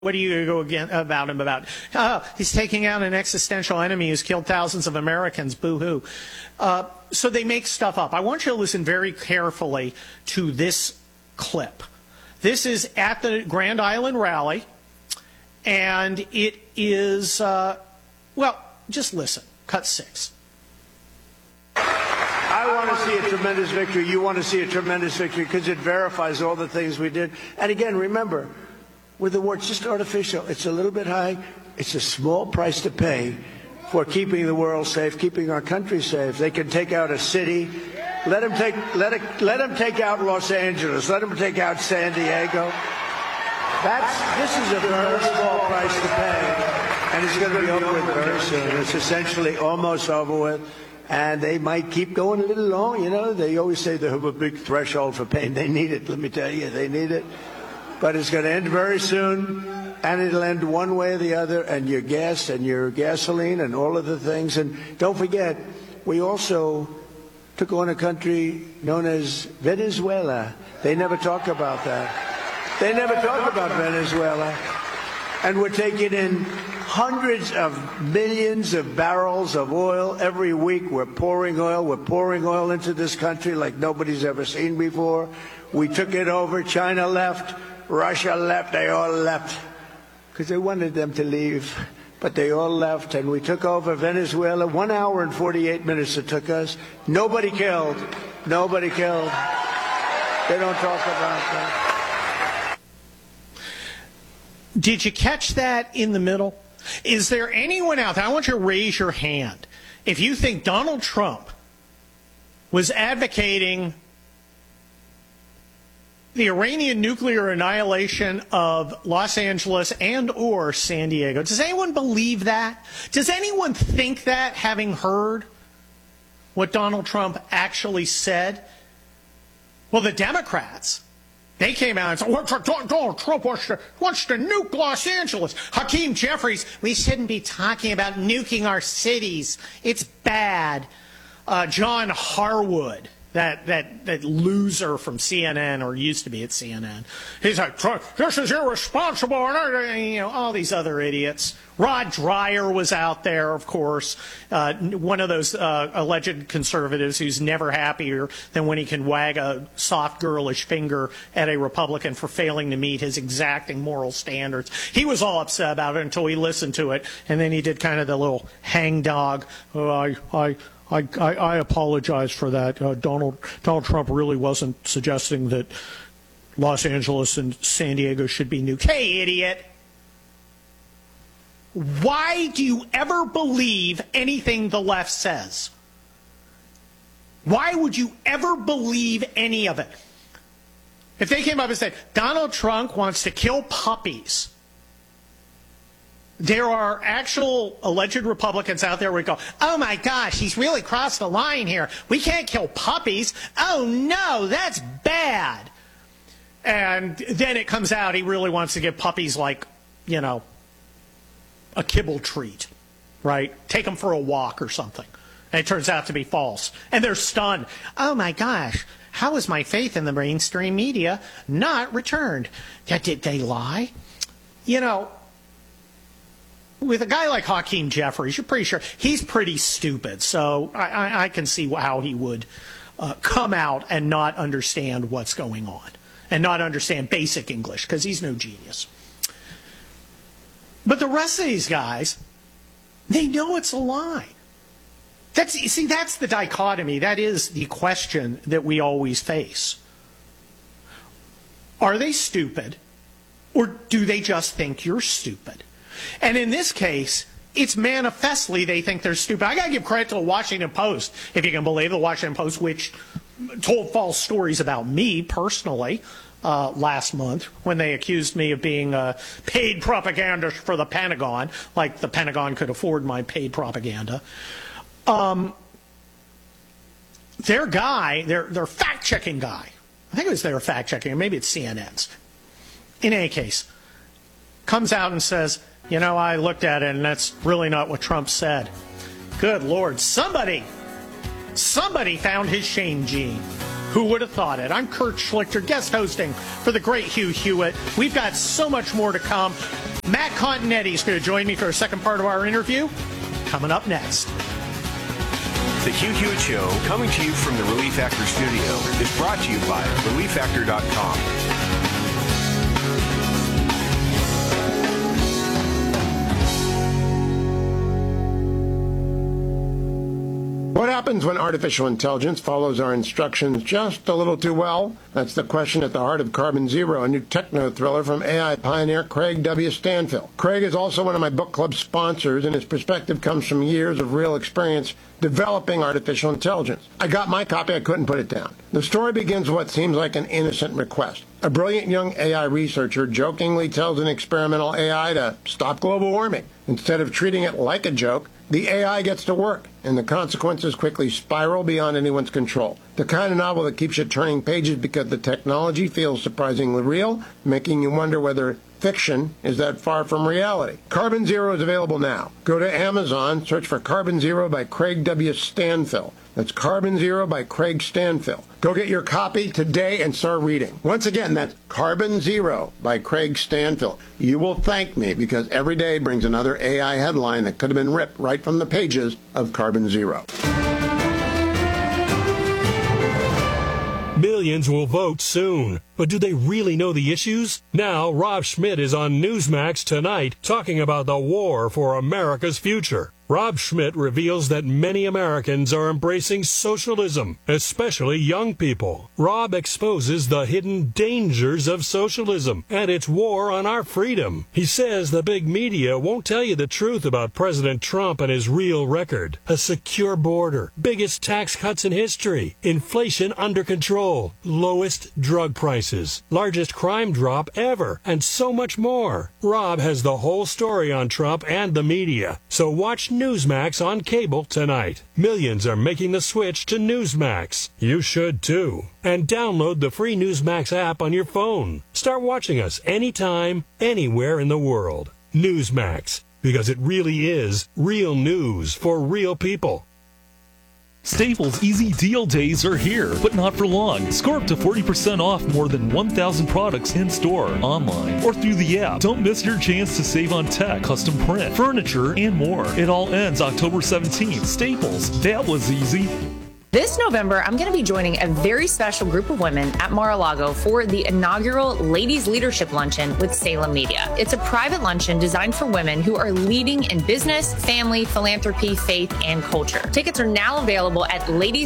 What do you go again about him about? Oh, he's taking out an existential enemy who's killed thousands of Americans. Boo-hoo. So they make stuff up. I want you to listen very carefully to this clip. This is at the Grand Island rally, and it is, well, just listen. Cut 6. I want to see a tremendous victory. You want to see a tremendous victory because it verifies all the things we did. And again, remember, with the war, it's just artificial. It's a little bit high. It's a small price to pay for keeping the world safe, keeping our country safe. They can take out a city. Let them take out Los Angeles. Let them take out San Diego. This is a very small price to pay, and it's going to be over with very soon. It's essentially almost over with. And they might keep going a little long. You know, they always say they have a big threshold for pain. They need it. Let me tell you, they need it. But it's going to end very soon, and it'll end one way or the other, and your gas and your gasoline and all of the things. And don't forget, we also took on a country known as Venezuela. They never talk about that. They never talk about Venezuela. And we're taking in hundreds of millions of barrels of oil every week. We're pouring oil. We're pouring oil into this country like nobody's ever seen before. We took it over. China left. Russia left. They all left because they wanted them to leave, but they all left, and we took over Venezuela. 1 hour and 48 minutes it took us. Nobody killed. Nobody killed. They don't talk about that. Did you catch that in the middle? Is there anyone out there? I want you to raise your hand if you think Donald Trump was advocating the Iranian nuclear annihilation of Los Angeles and or San Diego. Does anyone believe that? Does anyone think that, having heard what Donald Trump actually said? Well, the Democrats, they came out and said, Donald Trump wants to nuke Los Angeles. Hakeem Jeffries, we shouldn't be talking about nuking our cities. It's bad. John Harwood, that loser from CNN, or used to be at CNN. He's like, this is irresponsible, and you know, all these other idiots. Rod Dreyer was out there, of course, one of those alleged conservatives who's never happier than when he can wag a soft, girlish finger at a Republican for failing to meet his exacting moral standards. He was all upset about it until he listened to it, and then he did kind of the little hangdog, I apologize for that. Donald Trump really wasn't suggesting that Los Angeles and San Diego should be nuked. Hey, idiot. Why do you ever believe anything the left says? Why would you ever believe any of it? If they came up and said, Donald Trump wants to kill puppies, there are actual alleged Republicans out there who go, oh my gosh, he's really crossed the line here. We can't kill puppies. Oh no, that's bad. And then it comes out he really wants to give puppies, like, you know, a kibble treat, right? Take them for a walk or something. And it turns out to be false. And they're stunned. Oh my gosh, how is my faith in the mainstream media not returned? Did they lie? You know, with a guy like Hakeem Jeffries, you're pretty sure he's pretty stupid. So I can see how he would come out and not understand what's going on and not understand basic English, because he's no genius. But the rest of these guys, they know it's a lie. That's the dichotomy. That is the question that we always face. Are they stupid, or do they just think you're stupid? And in this case, it's manifestly they think they're stupid. I got to give credit to the Washington Post, if you can believe the Washington Post, which told false stories about me personally last month when they accused me of being a paid propagandist for the Pentagon, like the Pentagon could afford my paid propaganda. Their guy, their fact-checking guy, I think it was their fact-checking, or maybe it's CNN's. In any case, comes out and says, you know, I looked at it, and that's really not what Trump said. Good Lord, somebody found his shame gene. Who would have thought it? I'm Kurt Schlichter, guest hosting for the great Hugh Hewitt. We've got so much more to come. Matt Continetti is going to join me for a second part of our interview. Coming up next. The Hugh Hewitt Show, coming to you from the Relief Factor studio, is brought to you by ReliefFactor.com. What happens when artificial intelligence follows our instructions just a little too well? That's the question at the heart of Carbon Zero, a new techno-thriller from AI pioneer Craig W. Stanfill. Craig is also one of my book club sponsors, and his perspective comes from years of real experience developing artificial intelligence. I got my copy, I couldn't put it down. The story begins with what seems like an innocent request. A brilliant young AI researcher jokingly tells an experimental AI to stop global warming. Instead of treating it like a joke, the AI gets to work, and the consequences quickly spiral beyond anyone's control. The kind of novel that keeps you turning pages because the technology feels surprisingly real, making you wonder whether fiction is that far from reality. Carbon Zero is available now. Go to Amazon, search for Carbon Zero by Craig W. Stanfill. That's Carbon Zero by Craig Stanfill. Go get your copy today and start reading. Once again, that's Carbon Zero by Craig Stanfill. You will thank me because every day brings another AI headline that could have been ripped right from the pages of Carbon Zero. Millions will vote soon. But do they really know the issues? Now, Rob Schmidt is on Newsmax tonight talking about the war for America's future. Rob Schmidt reveals that many Americans are embracing socialism, especially young people. Rob exposes the hidden dangers of socialism and its war on our freedom. He says the big media won't tell you the truth about President Trump and his real record. A secure border, biggest tax cuts in history, inflation under control, lowest drug prices, largest crime drop ever, and so much more. Rob has the whole story on Trump and the media, so watch Newsmax on cable tonight. Millions are making the switch to Newsmax. You should too. And download the free Newsmax app on your phone. Start watching us anytime, anywhere in the world. Newsmax, because it really is real news for real people. Staples Easy Deal Days are here, but not for long. Score up to 40% off more than 1,000 products in-store, online, or through the app. Don't miss your chance to save on tech, custom print, furniture, and more. It all ends October 17th. Staples, that was easy. This November, I'm going to be joining a very special group of women at Mar-a-Lago for the inaugural Ladies Leadership Luncheon with Salem Media. It's a private luncheon designed for women who are leading in business, family, philanthropy, faith, and culture. Tickets are now available at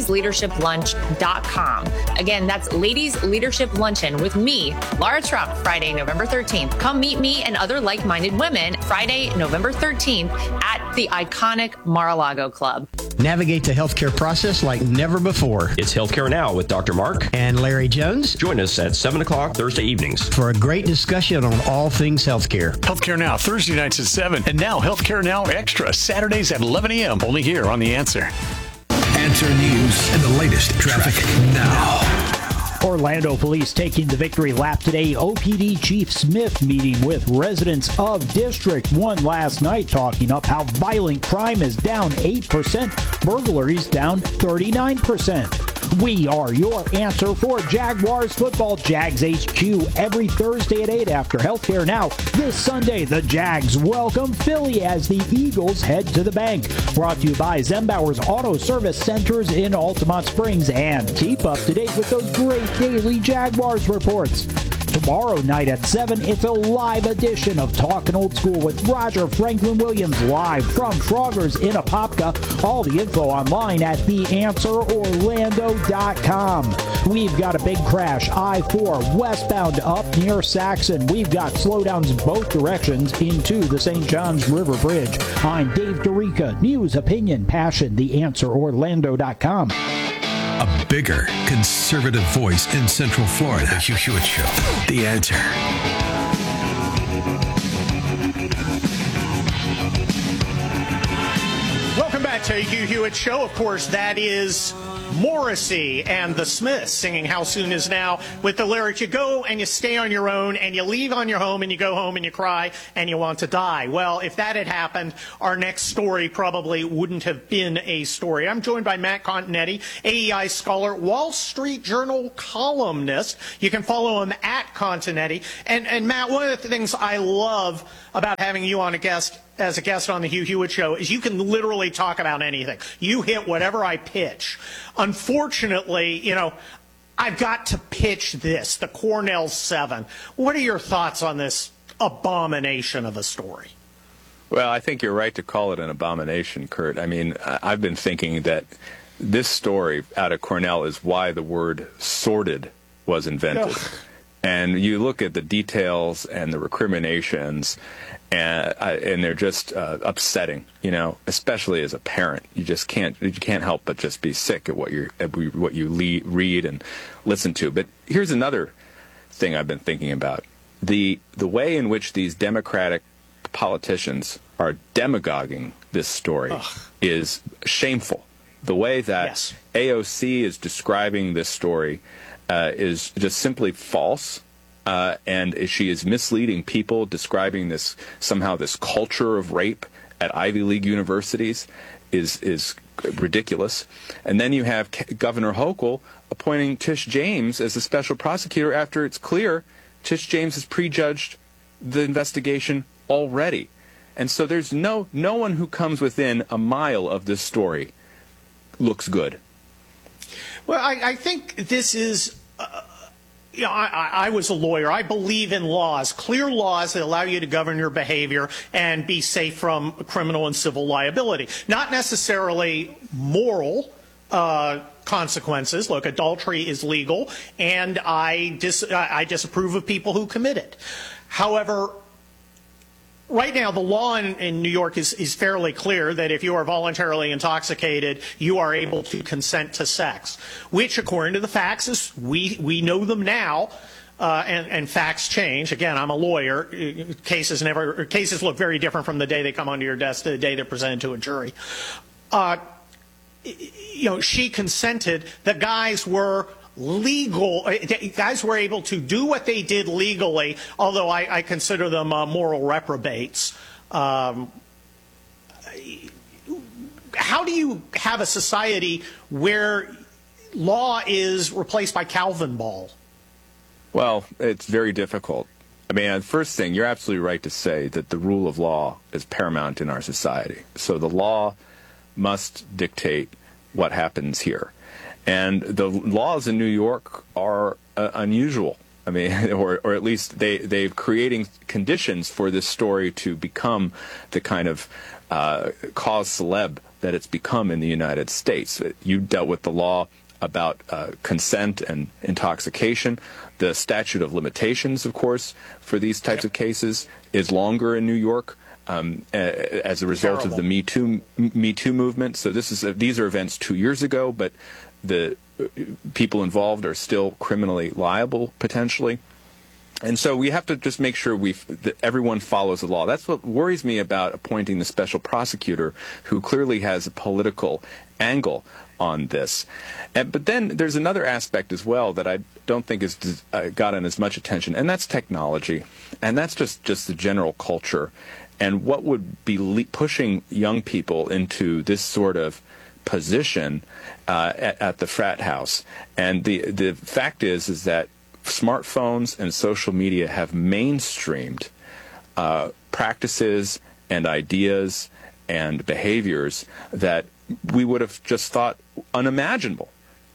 ladiesleadershiplunch.com. Again, that's Ladies Leadership Luncheon with me, Laura Trump, Friday, November 13th. Come meet me and other like-minded women Friday, November 13th at the iconic Mar-a-Lago Club. Navigate the healthcare process like never before. It's Healthcare Now with Dr. Mark and Larry Jones. Join us at 7 o'clock Thursday evenings for a great discussion on all things healthcare. Healthcare Now, Thursday nights at 7. And now Healthcare Now Extra, Saturdays at 11 a.m. Only here on The Answer. Answer News and the latest traffic now. Orlando police taking the victory lap today. OPD Chief Smith meeting with residents of District 1 last night, talking up how violent crime is down 8%, burglaries down 39%. We are your answer for Jaguars football. Jags HQ every Thursday at 8 after Healthcare Now. This Sunday, the Jags welcome Philly as the Eagles head to the bank. Brought to you by Zembauer's Auto Service Centers in Altamont Springs. And keep up to date with those great daily Jaguars reports. Tomorrow night at 7, it's a live edition of Talkin' Old School with Roger Franklin Williams live from Frogger's in Apopka. All the info online at theanswerorlando.com. We've got a big crash, I-4 westbound up near Saxon. We've got slowdowns both directions into the St. Johns River Bridge. I'm Dave DeRica, news, opinion, passion, theanswerorlando.com. A bigger conservative voice in Central Florida. The Hugh Hewitt Show. The Answer. Welcome back to Hugh Hewitt Show. Of course, that is Morrissey and the Smiths singing How Soon Is Now with the lyrics, you go and you stay on your own and you leave on your home and you go home and you cry and you want to die. Well, if that had happened, our next story probably wouldn't have been a story. I'm joined by Matt Continetti, AEI scholar, Wall Street Journal columnist. You can follow him at Continetti. And Matt, one of the things I love about having you on as a guest on the Hugh Hewitt Show is you can literally talk about anything. You hit whatever I pitch. Unfortunately, you know, I've got to pitch this, the Cornell 7. What are your thoughts on this abomination of a story? Well, I think you're right to call it an abomination, Kurt. I mean, I've been thinking that this story out of Cornell is why the word sordid was invented. Ugh. And you look at the details and the recriminations, and they're just upsetting, you know, especially as a parent. You just can't help but just be sick at what you read and listen to. But here's another thing I've been thinking about. The way in which these Democratic politicians are demagoguing this story is shameful. The way that AOC is describing this story is just simply false, and she is misleading people, describing this culture of rape at Ivy League universities is ridiculous. And then you have Governor Hochul appointing Tish James as a special prosecutor after it's clear Tish James has prejudged the investigation already. And so there's no one who comes within a mile of this story looks good. Well, I think this is, you know, I was a lawyer. I believe in laws, clear laws that allow you to govern your behavior and be safe from criminal and civil liability. Not necessarily moral consequences. Look, adultery is legal, and I disapprove of people who commit it. However, right now, the law in New York is fairly clear that if you are voluntarily intoxicated, you are able to consent to sex, which, according to the facts, is we know them now, and facts change. Again, I'm a lawyer. Cases look very different from the day they come onto your desk to the day they're presented to a jury. You know, she consented. The guys were legal. Guys were able to do what they did legally, although I consider them moral reprobates. How do you have a society where law is replaced by Calvin ball? Well, it's very difficult. I mean, first thing, you're absolutely right to say that the rule of law is paramount in our society. So the law must dictate what happens here. And the laws in New York are unusual. I mean, or at least they're creating conditions for this story to become the kind of cause celeb that it's become in the United States. You dealt with the law about consent and intoxication. The statute of limitations, of course, for these types of cases is longer in New York. As a result of the Me Too movement. So these are events 2 years ago, but the people involved are still criminally liable potentially. And so we have to just make sure that everyone follows the law. That's what worries me about appointing the special prosecutor, who clearly has a political angle on this. But then there's another aspect as well that I don't think has gotten as much attention, and that's technology. And that's just the general culture. And what would be pushing young people into this sort of position at the frat house? And the fact is that smartphones and social media have mainstreamed practices and ideas and behaviors that we would have just thought unimaginable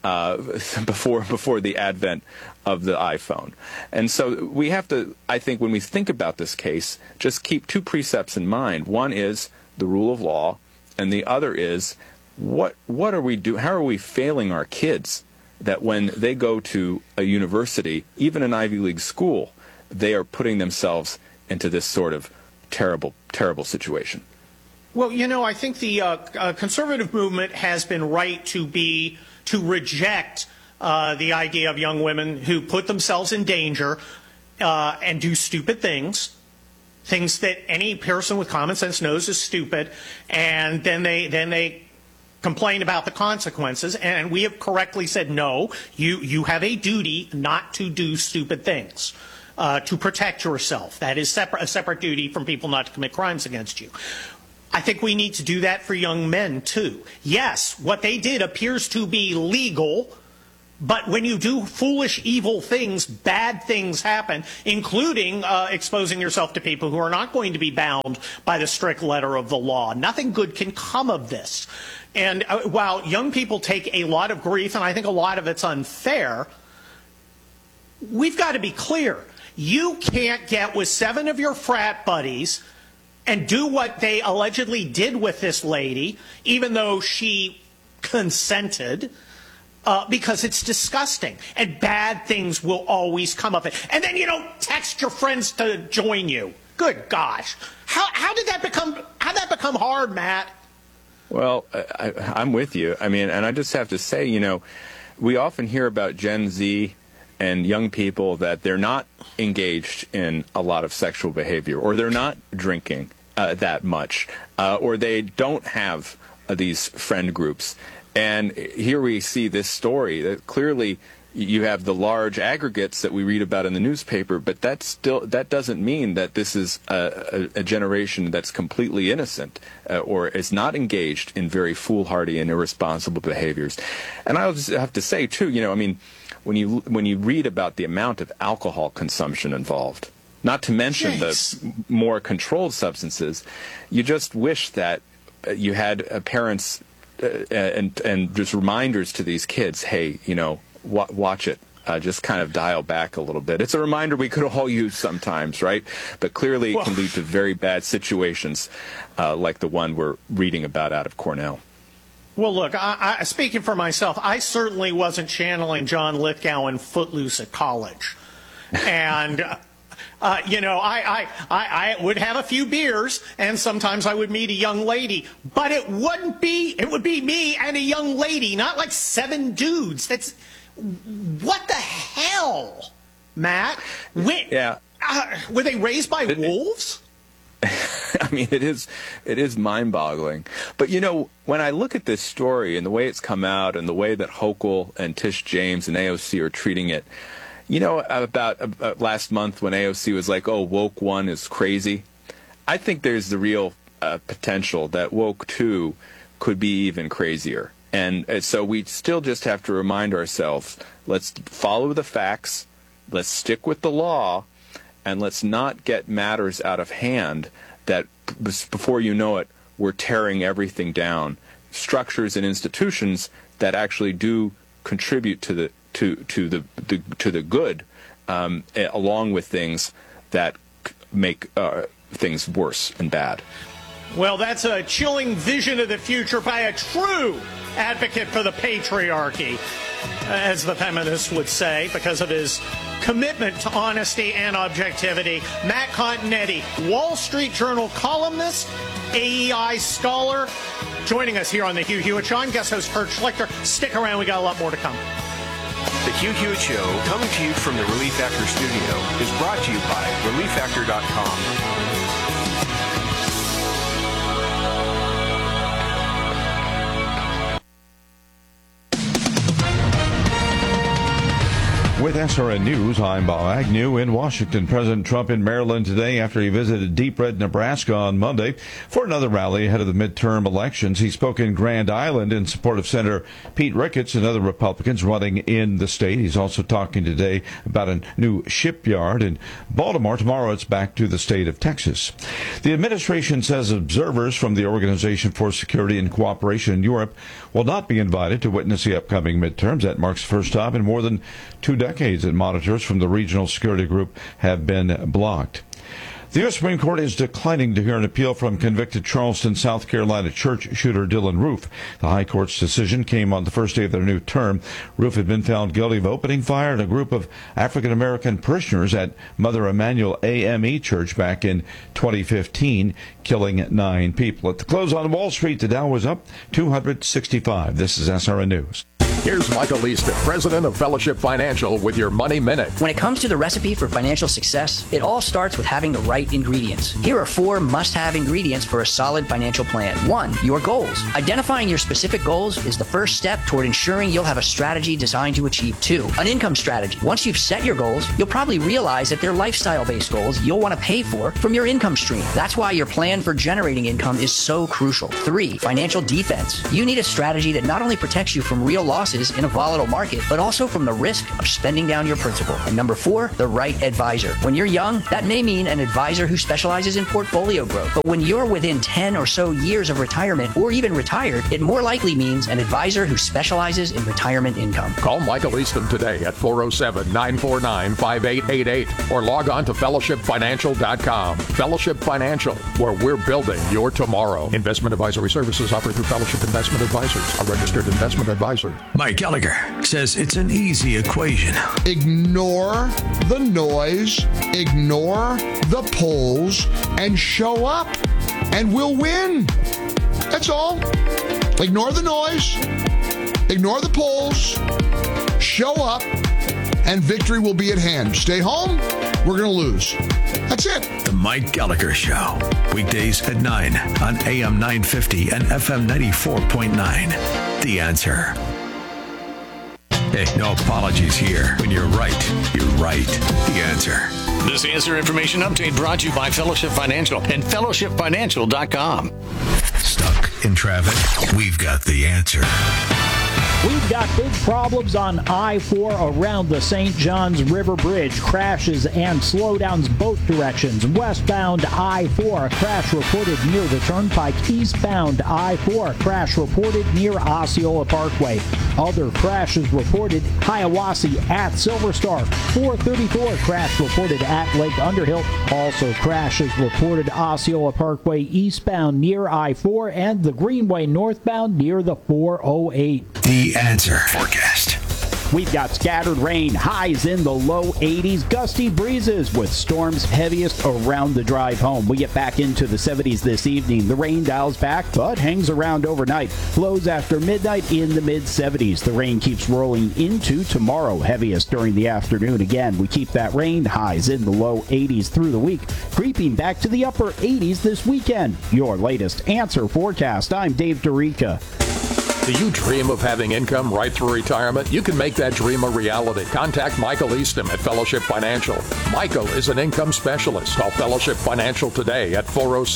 before the advent of the iPhone. And so we have to, I think, when we think about this case, just keep two precepts in mind. One is the rule of law, and the other is what are we doing? How are we failing our kids that when they go to a university, even an Ivy League school, they are putting themselves into this sort of terrible, terrible situation? Well, you know, I think the conservative movement has been right to reject the idea of young women who put themselves in danger and do stupid things that any person with common sense knows is stupid, and then they complain about the consequences, and we have correctly said, no, you have a duty not to do stupid things, to protect yourself. That is a separate duty from people not to commit crimes against you. I think we need to do that for young men, too. Yes, what they did appears to be legal, but when you do foolish, evil things, bad things happen, including exposing yourself to people who are not going to be bound by the strict letter of the law. Nothing good can come of this. And while young people take a lot of grief, and I think a lot of it's unfair, we've got to be clear. You can't get with 7 of your frat buddies and do what they allegedly did with this lady, even though she consented, because it's disgusting. And bad things will always come of it. And then you don't text your friends to join you. Good gosh. How did that become hard, Matt? Well, I'm with you. I mean, and I just have to say, you know, we often hear about Gen Z and young people that they're not engaged in a lot of sexual behavior, or they're not drinking that much, or they don't have these friend groups. And here we see this story that clearly you have the large aggregates that we read about in the newspaper, but that doesn't mean that this is a generation that's completely innocent or is not engaged in very foolhardy and irresponsible behaviors. And I just have to say, too, you know, I mean, when you read about the amount of alcohol consumption involved, not to mention the more controlled substances, you just wish that you had parents and just reminders to these kids, hey, you know, watch it. Just kind of dial back a little bit. It's a reminder we could all use sometimes, right? But clearly it can lead to very bad situations like the one we're reading about out of Cornell. Well, look, speaking for myself, I certainly wasn't channeling John Lithgow in Footloose at college. And, you know, I would have a few beers, and sometimes I would meet a young lady. But it would be me and a young lady, not like 7 dudes. That's... What the hell, Matt? Were they raised by wolves? I mean, it is mind-boggling. But, you know, when I look at this story and the way it's come out and the way that Hochul and Tish James and AOC are treating it, you know, about last month when AOC was like, oh, woke 1 is crazy, I think there's the real potential that woke 2 could be even crazier. And so we still just have to remind ourselves, let's follow the facts, let's stick with the law, and let's not get matters out of hand that before you know it, we're tearing everything down. Structures and institutions that actually do contribute to the good, along with things that make things worse and bad. Well, that's a chilling vision of the future by a true advocate for the patriarchy, as the feminists would say, because of his commitment to honesty and objectivity. Matt Continetti, Wall Street Journal columnist, AEI scholar, joining us here on the Hugh Hewitt Show. I'm guest host Kurt Schlichter. Stick around, we got a lot more to come. The Hugh Hewitt Show, coming to you from the Relief Factor studio, is brought to you by ReliefFactor.com. With SRN News, I'm Bob Agnew in Washington. President Trump in Maryland today after he visited Deep Red, Nebraska on Monday for another rally ahead of the midterm elections. He spoke in Grand Island in support of Senator Pete Ricketts and other Republicans running in the state. He's also talking today about a new shipyard in Baltimore. Tomorrow it's back to the state of Texas. The administration says observers from the Organization for Security and Cooperation in Europe will not be invited to witness the upcoming midterms. That marks the first time in more than 2 decades that monitors from the regional security group have been blocked. The U.S. Supreme Court is declining to hear an appeal from convicted Charleston, South Carolina church shooter Dylan Roof. The High Court's decision came on the first day of their new term. Roof had been found guilty of opening fire at a group of African-American parishioners at Mother Emanuel AME Church back in 2015, killing 9 people. At the close on Wall Street, the Dow was up 265. This is SRN News. Here's Michael Easton, president of Fellowship Financial, with your Money Minute. When it comes to the recipe for financial success, it all starts with having the right ingredients. Here are 4 must-have ingredients for a solid financial plan. 1, your goals. Identifying your specific goals is the first step toward ensuring you'll have a strategy designed to achieve. 2, an income strategy. Once you've set your goals, you'll probably realize that they're lifestyle-based goals you'll want to pay for from your income stream. That's why your plan for generating income is so crucial. 3, financial defense. You need a strategy that not only protects you from real losses in a volatile market, but also from the risk of spending down your principal. And number 4, the right advisor. When you're young, that may mean an advisor who specializes in portfolio growth. But when you're within 10 or so years of retirement or even retired, it more likely means an advisor who specializes in retirement income. Call Michael Easton today at 407-949-5888 or log on to fellowshipfinancial.com. Fellowship Financial, where we're building your tomorrow. Investment advisory services offered through Fellowship Investment Advisors, a registered investment advisor. Mike Gallagher says it's an easy equation. Ignore the noise, ignore the polls, and show up, and we'll win. That's all. Ignore the noise, ignore the polls, show up, and victory will be at hand. Stay home, we're going to lose. That's it. The Mike Gallagher Show. Weekdays at 9 on AM 950 and FM 94.9. The Answer. Hey, no apologies here. When you're right, you're right. The Answer. This Answer Information Update brought to you by Fellowship Financial and fellowshipfinancial.com. Stuck in traffic? We've got the answer. We've got big problems on I-4 around the St. Johns River Bridge. Crashes and slowdowns both directions. Westbound I-4, a crash reported near the Turnpike. Eastbound I-4, crash reported near Osceola Parkway. Other crashes reported Hiawassee at Silver Star. 434 crash reported at Lake Underhill. Also crashes reported Osceola Parkway eastbound near I-4 and the Greenway northbound near the 408. The Answer forecast. We've got scattered rain, highs in the low 80s, gusty breezes with storms heaviest around the drive home. We get back into the 70s this evening. The rain dials back, but hangs around overnight. Lows after midnight in the mid-70s. The rain keeps rolling into tomorrow, heaviest during the afternoon. Again, we keep that rain, highs in the low 80s through the week, creeping back to the upper 80s this weekend. Your latest Answer forecast. I'm Dave DeRica. Do you dream of having income right through retirement? You can make that dream a reality. Contact Michael Easton at Fellowship Financial. Michael is an income specialist. Call Fellowship Financial today at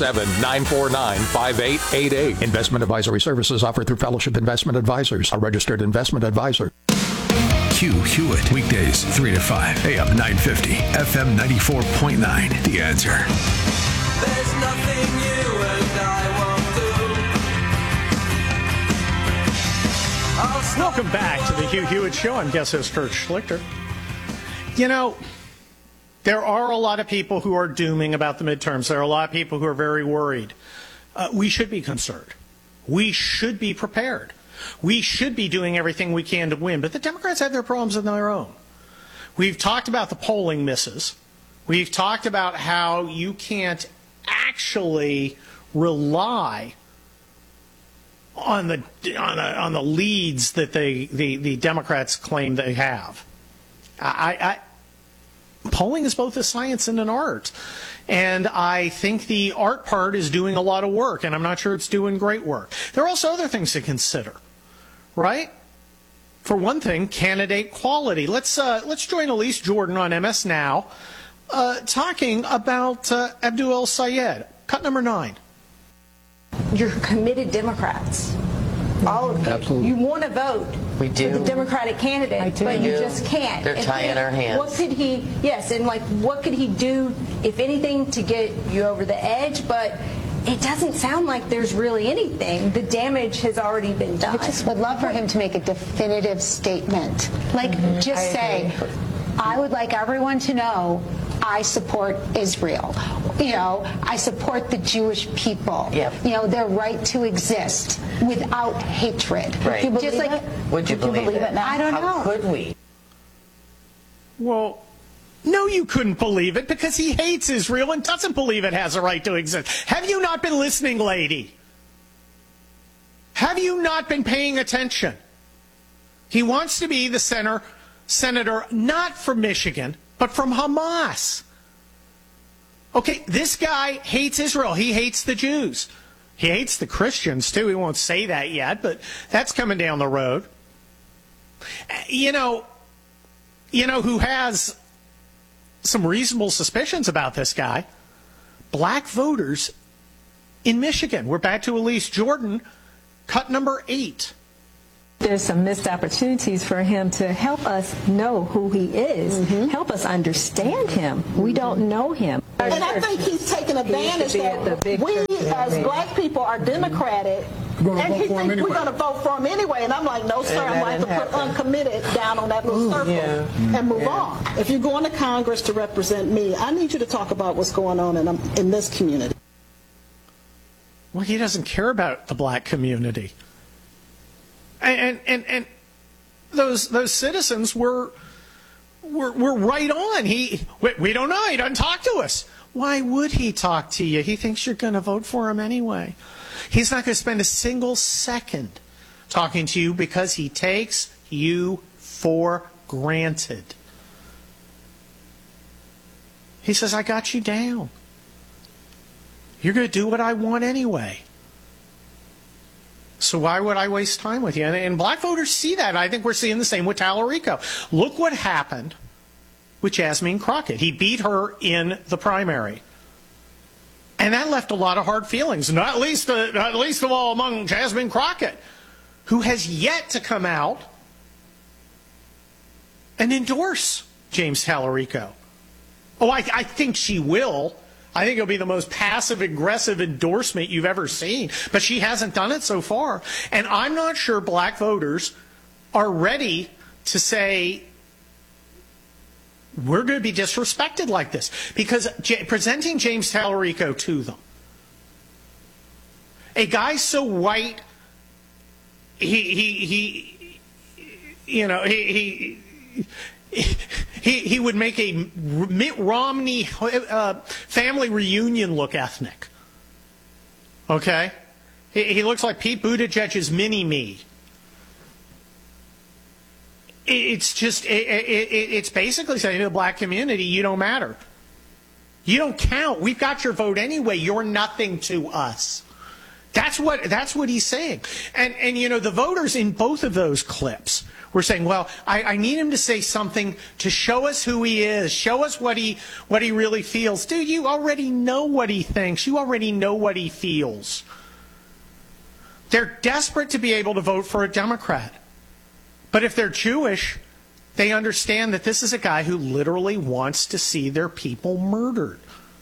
407-949-5888. Investment advisory services offered through Fellowship Investment Advisors, a registered investment advisor. Hugh Hewitt, weekdays 3 to 5, AM 950, FM 94.9. The Answer. There's nothing you and I won't Welcome back to the Hugh Hewitt Show. I'm guest host Kurt Schlichter. You know, there are a lot of people who are dooming about the midterms. There are a lot of people who are very worried. We should be concerned. We should be prepared. We should be doing everything we can to win. But the Democrats have their problems of their own. We've talked about the polling misses. We've talked about how you can't actually rely on the leads that the Democrats claim they have. Polling is both a science and an art, and I think the art part is doing a lot of work, and I'm not sure it's doing great work. There are also other things to consider, right? For one thing, candidate quality. Let's join Elise Jordan on MS Now, talking about Abdul El-Sayed. Cut number 9. You're committed Democrats. All of you. Absolutely. You want to vote we do. for the Democratic candidate, but you just can't. They're tying our hands. What could he, yes, and like what could he do, if anything, to get you over the edge? But it doesn't sound like there's really anything. The damage has already been done. I just would love for him to make a definitive statement. Like, just say, I would like everyone to know I support Israel. You know, I support the Jewish people. Yep. You know, their right to exist without hatred. Right. Would you believe it? Would you believe it? Now? I don't know. How could we? Well, no, you couldn't believe it because he hates Israel and doesn't believe it has a right to exist. Have you not been listening, lady? Have you not been paying attention? He wants to be the senator not from Michigan, but from Hamas. Okay, this guy hates Israel. He hates the Jews. He hates the Christians, too. He won't say that yet, but that's coming down the road. You know who has some reasonable suspicions about this guy? Black voters in Michigan. We're back to Elise Jordan, cut number 8. There's some missed opportunities for him to help us know who he is, help us understand him. We don't know him. And I think he's taking advantage that we as black people are democratic, and he thinks we're going to vote for him anyway. And I'm like, no, sir, I'm going to put uncommitted down on that little circle and move on. If you're going to Congress to represent me, I need you to talk about what's going on in this community. Well, he doesn't care about the black community. And those citizens were right on. We don't know. He doesn't talk to us. Why would he talk to you? He thinks you're going to vote for him anyway. He's not going to spend a single second talking to you because he takes you for granted. He says, I got you down. You're going to do what I want anyway. So why would I waste time with you? And black voters see that. I think we're seeing the same with Tallarico. Look what happened with Jasmine Crockett. He beat her in the primary. And that left a lot of hard feelings, not least of all among Jasmine Crockett, who has yet to come out and endorse James Tallarico. Oh, I think she will. I think it'll be the most passive-aggressive endorsement you've ever seen. But she hasn't done it so far. And I'm not sure black voters are ready to say, we're going to be disrespected like this. Because presenting James Tallarico to them, a guy so white, he would make a Mitt Romney family reunion look ethnic. Okay? He looks like Pete Buttigieg's mini-me. It's basically saying to the black community, you don't matter. You don't count. We've got your vote anyway. You're nothing to us. That's what he's saying. And the voters in both of those clips were saying, well, I need him to say something to show us who he is, show us what he really feels. Dude, you already know what he thinks. You already know what he feels. They're desperate to be able to vote for a Democrat. But if they're Jewish, they understand that this is a guy who literally wants to see their people murdered.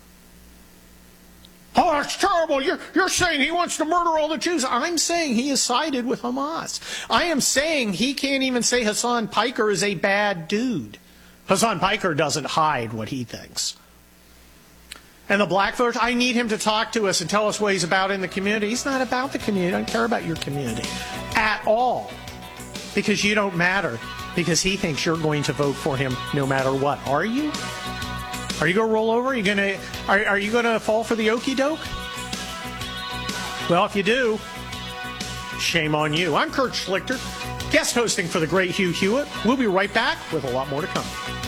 Oh, that's terrible. You're saying he wants to murder all the Jews. I'm saying he has sided with Hamas. I am saying he can't even say Hassan Piker is a bad dude. Hassan Piker doesn't hide what he thinks. And the black voters, I need him to talk to us and tell us what he's about in the community. He's not about the community. I don't care about your community at all. Because you don't matter. Because he thinks you're going to vote for him no matter what. Are you? Are you going to roll over? Are you going to fall for the okie doke? Well, if you do, shame on you. I'm Kurt Schlichter, guest hosting for the great Hugh Hewitt. We'll be right back with a lot more to come.